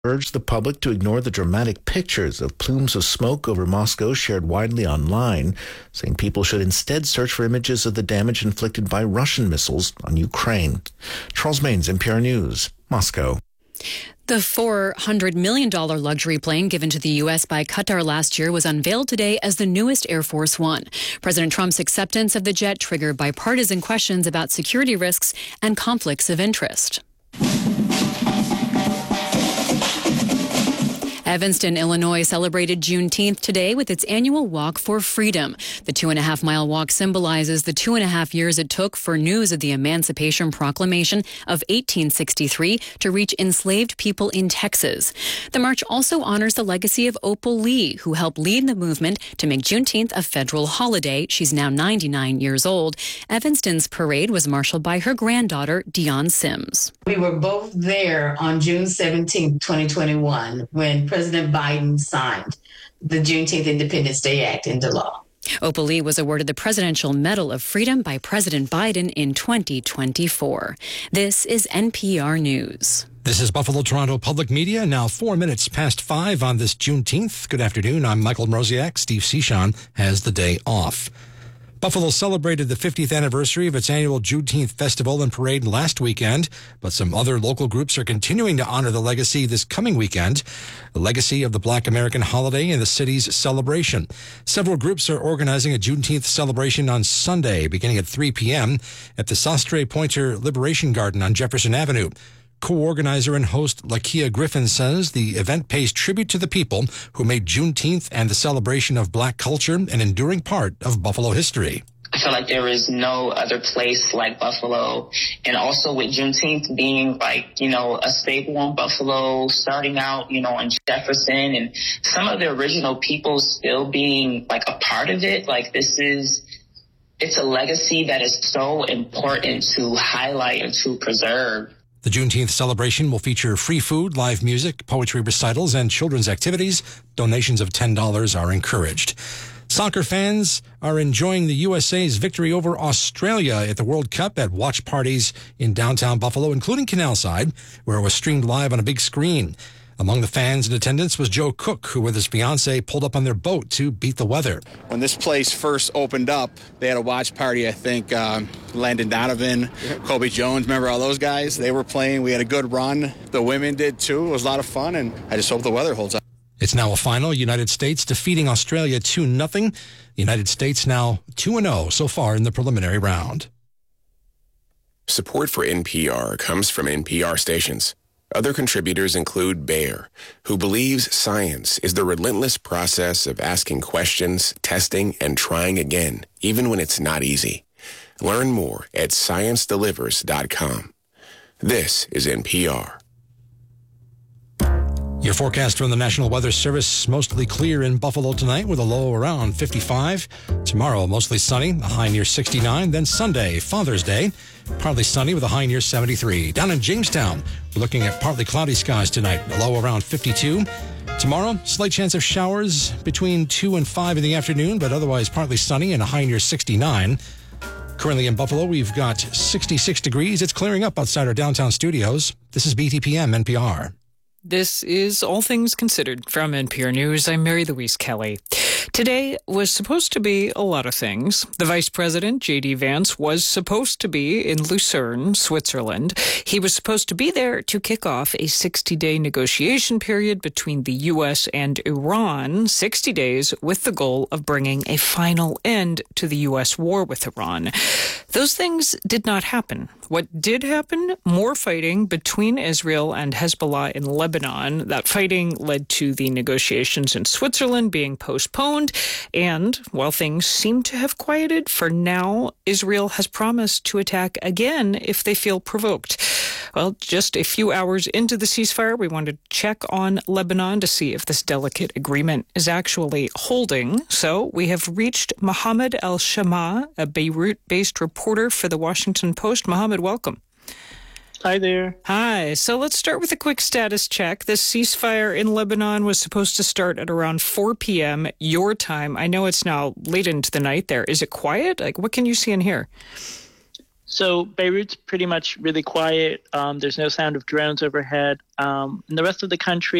urged the public to ignore the dramatic pictures of plumes of smoke over Moscow shared widely online, saying people should instead search for images of the damage inflicted by Russian missiles on Ukraine. Charles Maines, NPR News, Moscow. The $400 million luxury plane given to the U.S. by Qatar last year was unveiled today as the newest Air Force One. President Trump's acceptance of the jet triggered bipartisan questions about security risks and conflicts of interest. Evanston, Illinois celebrated Juneteenth today with its annual Walk for Freedom. The 2.5-mile walk symbolizes the 2.5 years it took for news of the Emancipation Proclamation of 1863 to reach enslaved people in Texas. The march also honors the legacy of Opal Lee, who helped lead the movement to make Juneteenth a federal holiday. She's now 99 years old. Evanston's parade was marshaled by her granddaughter, Dion Sims. We were both there on June 17, 2021, when President Biden signed the Juneteenth Independence Day Act into law. Opal Lee was awarded the Presidential Medal of Freedom by President Biden in 2024. This is NPR News. This is Buffalo Toronto Public Media, now 4 minutes past 5 on this Juneteenth. Good afternoon. I'm Michael Mrosiak. Steve Cichon has the day off. Buffalo celebrated the 50th anniversary of its annual Juneteenth Festival and Parade last weekend, but some other local groups are continuing to honor the legacy this coming weekend, the legacy of the Black American holiday and the city's celebration. Several groups are organizing a Juneteenth celebration on Sunday, beginning at 3 p.m. at the Sastre Pointer Liberation Garden on Jefferson Avenue. Co-organizer and host Lakia Griffin says the event pays tribute to the people who made Juneteenth and the celebration of Black culture an enduring part of Buffalo history. I feel like there is no other place like Buffalo. And also with Juneteenth being a staple in Buffalo, starting out, in Jefferson, and some of the original people still being a part of it. It's a legacy that is so important to highlight and to preserve. The Juneteenth celebration will feature free food, live music, poetry recitals, and children's activities. Donations of $10 are encouraged. Soccer fans are enjoying the USA's victory over Australia at the World Cup at watch parties in downtown Buffalo, including Canalside, where it was streamed live on a big screen. Among the fans in attendance was Joe Cook, who with his fiancée pulled up on their boat to beat the weather. When this place first opened up, they had a watch party, I think. Landon Donovan, Kobe Jones, remember all those guys? They were playing. We had a good run. The women did too. It was a lot of fun, and I just hope the weather holds up. It's now a final. United States defeating Australia 2-0. The United States now 2-0 so far in the preliminary round. Support for NPR comes from NPR stations. Other contributors include Bayer, who believes science is the relentless process of asking questions, testing, and trying again, even when it's not easy. Learn more at ScienceDelivers.com. This is NPR. Your forecast from the National Weather Service: mostly clear in Buffalo tonight with a low around 55. Tomorrow, mostly sunny, a high near 69. Then Sunday, Father's Day, partly sunny with a high near 73. Down in Jamestown, we're looking at partly cloudy skies tonight, a low around 52. Tomorrow, slight chance of showers between 2 and 5 in the afternoon, but otherwise partly sunny and a high near 69. Currently in Buffalo, we've got 66 degrees. It's clearing up outside our downtown studios. This is BTPM NPR. This is All Things Considered from NPR News. I'm Mary Louise Kelly. Today was supposed to be a lot of things. The Vice President, J.D. Vance, was supposed to be in Lucerne, Switzerland. He was supposed to be there to kick off a 60-day negotiation period between the U.S. and Iran, 60 days with the goal of bringing a final end to the U.S. war with Iran. Those things did not happen. What did happen? More fighting between Israel and Hezbollah in Lebanon. That fighting led to the negotiations in Switzerland being postponed. And while things seem to have quieted, for now, Israel has promised to attack again if they feel provoked. Well, just a few hours into the ceasefire, we wanted to check on Lebanon to see if this delicate agreement is actually holding. So we have reached Mohammed El-Shama, a Beirut-based reporter for The Washington Post. Mohammed, welcome. Hi there. Hi. So let's start with a quick status check. This ceasefire in Lebanon was supposed to start at around 4 p.m. your time. I know it's now late into the night there. Is it quiet? What can you see and hear? So Beirut's pretty much really quiet. There's no sound of drones overhead. In the rest of the country,